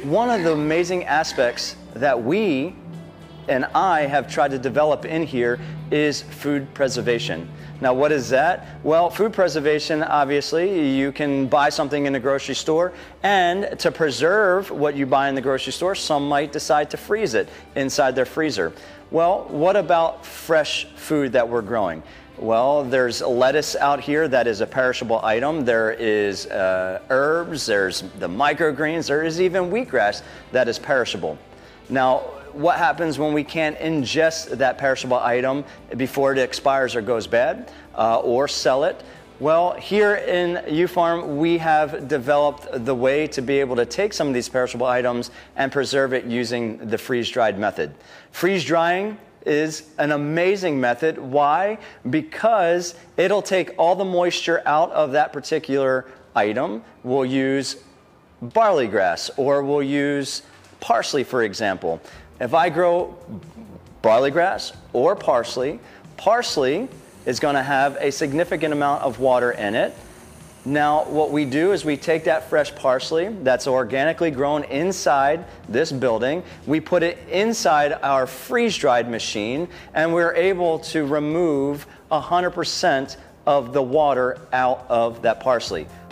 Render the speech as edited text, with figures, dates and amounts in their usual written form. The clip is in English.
One of the amazing aspects that we and I have tried to develop in here is food preservation. Now, what is that? Well, food preservation, obviously, you can buy something in the grocery store, and to preserve what you buy in the grocery store, some might decide to freeze it inside their freezer. Well, what about fresh food that we're growing? Well, there's lettuce out here that is a perishable item. There is herbs, there's the microgreens, there is even wheatgrass that is perishable. Now, what happens when we can't ingest that perishable item before it expires or goes bad, or sell it? Well, here in UFarm, we have developed the way to be able to take some of these perishable items and preserve it using the freeze-dried method. Freeze-drying is an amazing method. Why? Because it'll take all the moisture out of that particular item. We'll use barley grass, or we'll use parsley, for example. If I grow barley grass or parsley, parsley is going to have a significant amount of water in it. Now, what we do is we take that fresh parsley that's organically grown inside this building, we put it inside our freeze-dried machine, and we're able to remove 100% of the water out of that parsley.